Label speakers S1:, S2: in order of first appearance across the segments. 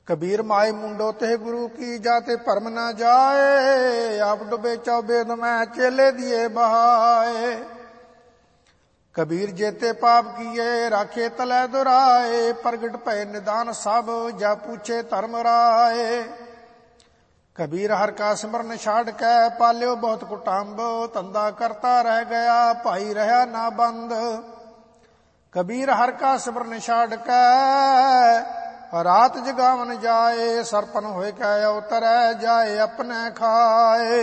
S1: कबीर माए मुंडो ते गुरु की जाते भरम न जाए। आप डुबे चौबेद में चेले दिए बहाए। कबीर जेते पाप किए राखे तले दुराए। प्रगट भय निदान सब जा पूछे धर्म राए। कबीर हर का सिमरन छाड़ के पालियो बहुत कुटाम्ब। धंधा करता रह गया भाई रहा ना बंद। कबीर हर का सिमरन छाड़ के रात जगावन जाए। सरपन होए कै उतरै जाए अपने खाए।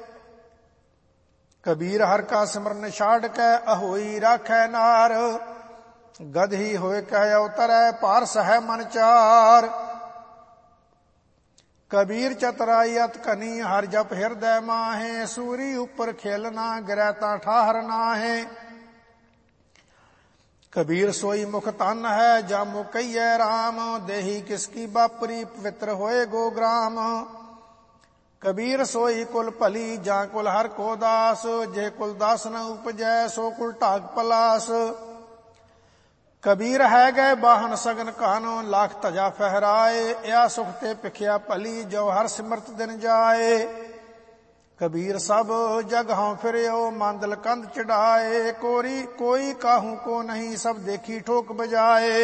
S1: कबीर हर का सिमरन छाड़ के अहोई राखै नार। गधी होए कै उतरै पारस है मन चार। कबीर चतुराई अत कनी हर जप हृदय माहे। सूरी ऊपर खेलना गिरैता ठाहर नाहे। कबीर सोई मुख तन है जामो कहिए राम। देही किसकी बापरी पवित्र होए गो ग्राम। कबीर सोई कुल भली जा कुल हर को दास। जे कुल दास न उपजै सो कुल ढाक पलास। कबीर है गए बाहन सगन कानो लाख तजा फहराए। या सुख ते पिखिया भली जो हर सिमरत दिन जाए। कबीर सब जग हाँ फिरयो मांदल कंध चढ़ाए। कोई काहू को नहीं सब देखी ठोक बजाए।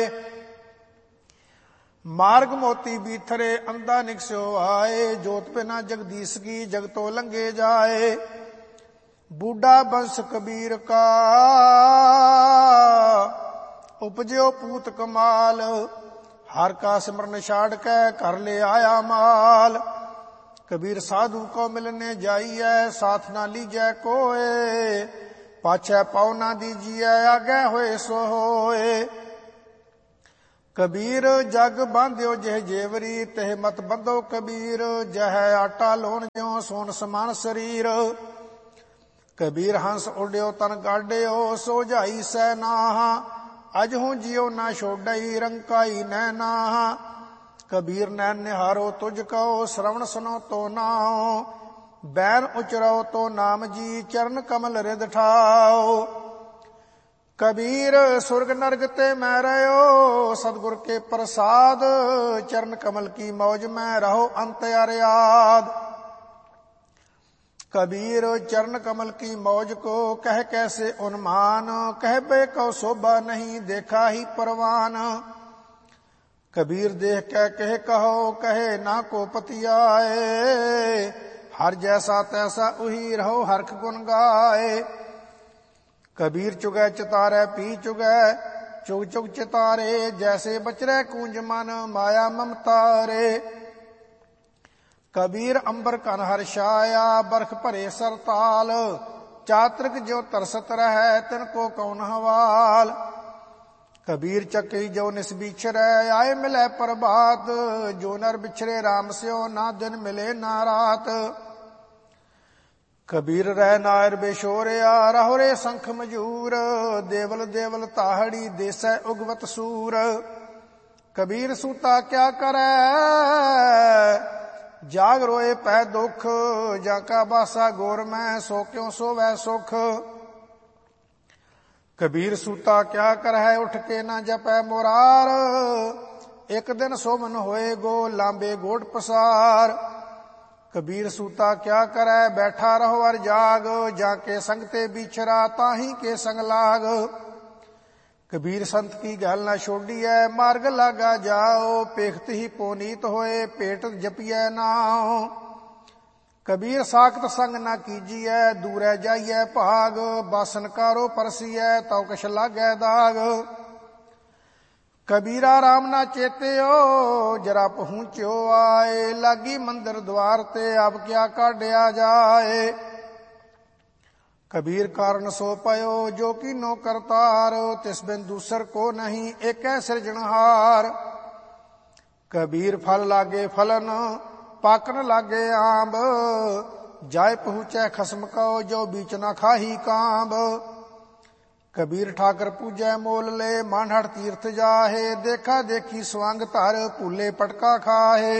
S1: मार्ग मोती बीथरे अंधा निकस्यो आए। जोत बिना जगदीश की जग तो लंगे जाए। बूढ़ा बंश कबीर का उपजो पूत कमाल। हर का सिमरन छाड़ के कर ले आया माल। कबीर साधु को मिलने जाइए साथ ना लीजै कोए। पाछे पाँव ना दीजिए आगे होए सो होए। कबीर जग बांध्यो जह जेवरी तह मत बंधो कबीर। जह आटा लोन ज्यो सोन समान शरीर। कबीर हंस उड्यो तन गाड्यो सो जाई सै नाहा। अजहू जियो ना छोड़ई रंकाई नैना। कबीर नैन निहारो तुझ कहो श्रवण सुनो तो नाओ। बैन उचरो तो नाम जी चरण कमल रिद ठाओ। कबीर सुर्ग नरक ते मैं रहो सतगुर के प्रसाद। चरण कमल की मौज में रहो अंत याद। कबीर चरण कमल की मौज को कह कैसे उन्मान। कह बे को शोभा नहीं देखा ही परवान। कबीर देख के कहे कहो कहे ना को पतियाए। हर जैसा तैसा उही रहो हरख गुन गाए। कबीर चुगै चितारे पी चुगै चुग चुग चितारे। जैसे बचरे कूंज मन माया ममता रे। कबीर अंबर कन हर्षाया बरख भरे सरताल। चातृक जो तरसत रहे तिनको कौन हवाल। कबीर चकी जो निस बिछरे आए मिले प्रभात। जो नर बिछरे राम स्यो ना दिन मिले ना रात। कबीर रह नायर बेशोरिया रहो रे संख मजूर। देवल देवल ताहड़ी देसै उगवत सूर। कबीर सूता क्या करे जाग रोए पै दुख। जाका बासा गोर में सो क्यों सोवै सुख। कबीर सूता क्या करहै उठ के ना जपै मुरार। एक दिन सोमन होए गो लांबे गोड पसार। कबीर सूता क्या करै बैठा रहो अर जाग। जाके संगते बिछरा ताही के संग लाग। कबीर संत की गल न छोड़िए मार्ग लागा जाओ। पेखत ही पोनीत होए पेट जपिए नाओ। कबीर साखत संग न कीजिए दूरै जाइए भाग। बासन कारो परसिए तौ कछ लागै दाग। कबीरा राम ना चेत्यो जरा पहुंच्यो आए। लागी मंदिर द्वार ते अब क्या काढ़या जाए। कबीर कारण सो पयो जो कि नो करतार। तिस बिन दूसर को नहीं एक सृजनहार। कबीर फल लागे फलन पाकन लागे आंब। जाय पहुँचै खसम को जो बीच न खाही कांब। कबीर ठाकर पूजै मोल ले मानहट तीर्थ जाहे। देखा देखी स्वांग धर भूले पटका खाहे।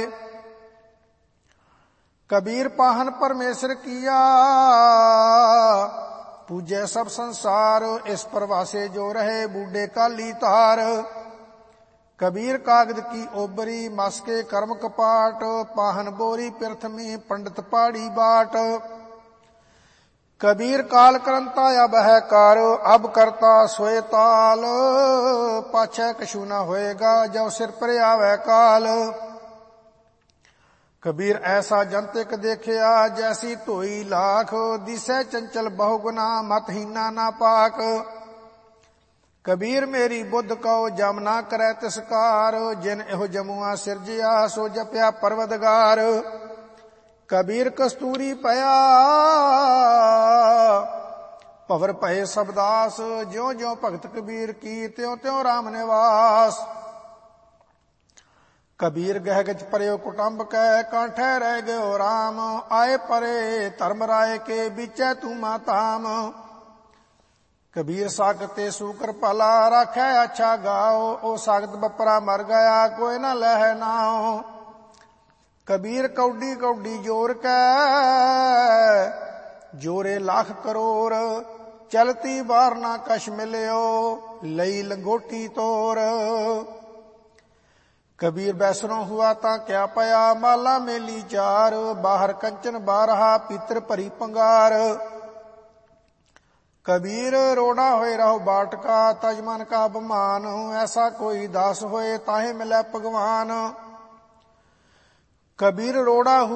S1: कबीर पाहन परमेश्वर किया पूजै सब संसार। इस प्रवासे जो रहे बूढ़े काली तार। कबीर कागद की ओबरी मस के कर्म कपाट, पाहन बोरी प्रथमी पंडित पाड़ी बाट। कबीर काल करंता अब है कार, अब करता सोए ताल, पाछे कछु न होएगा जब सिर पर आवे काल। कबीर ऐसा जंतिक देखिया जैसी धोई लाख, दिसै चंचल बहुगुना मतहीना ना पाक। कबीर मेरी बुद्ध कहो जम ना करे तिसकार, जिन एहो जमुआ सिरजिया सो जप्या परवदगार। कबीर कस्तूरी पया भवर पए सबदास, ज्यों ज्यों भगत कबीर की त्यों त्यों राम निवास। कबीर गह गच परयो कुटुंब कै, कांठे रह गयो राम, आए परे धर्म राय के बीचे तू माताम। कबीर सागत ते सूकर भला, राखै अच्छा गाओ, ओ सागत बपरा मर गया कोई न लह नाओ। कबीर कौडी कौडी जोर कै, जोरे लाख करोड़, चलती बार ना कश मिलियो, लई लंगोटी तोर। कबीर बैसरों हुआ ता क्या पया, माला मेली चार, बाहर कंचन बारहा पीतर भरी पंगार। कबीर रोड़ा होए रहो बाट का, तजमन का बमान, ऐसा कोई दास होए ताहे मिले भगवान। कबीर रोड़ा